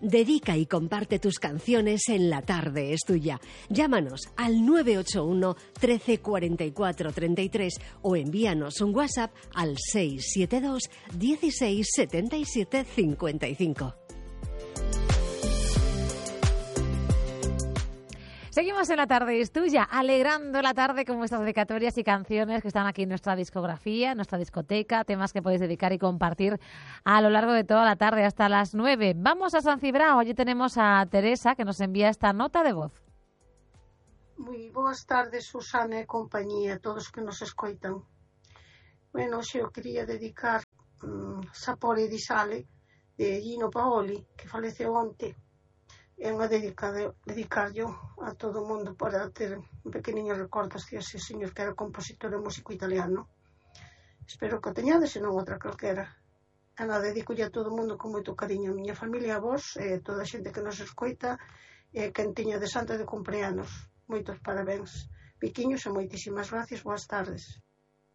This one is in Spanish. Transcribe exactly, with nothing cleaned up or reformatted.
Dedica y comparte tus canciones en La Tarde es Tuya. Llámanos al nueve ocho uno, trece, cuarenta y cuatro, treinta y tres o envíanos un WhatsApp al seis siete dos, dieciséis, setenta y siete, cincuenta y cinco. Seguimos en La Tarde es Tuya, alegrando la tarde con vuestras dedicatorias y canciones que están aquí en nuestra discografía, en nuestra discoteca, temas que podéis dedicar y compartir a lo largo de toda la tarde hasta las nueve. Vamos a San Cibrao, allí tenemos a Teresa que nos envía esta nota de voz. Moi boas tardes, Susana e compañía, todos que nos escoitan. Bueno, xe eu quería dedicar um, Sapore di Sale de Gino Paoli, que faleceu onte. É unha dedicada, dedicarlo a todo o mundo para ter un pequeniño recordo hacia ese señor que era compositor e músico italiano. Espero que o teñades, e non outra calquera. E na dedico a todo o mundo con moito cariño. A miña familia, a vos, e toda a xente que nos escoita, e quen tiña de santa de cumpleanos. Moitos parabéns. Piquiños e moitísimas gracias. Boas tardes.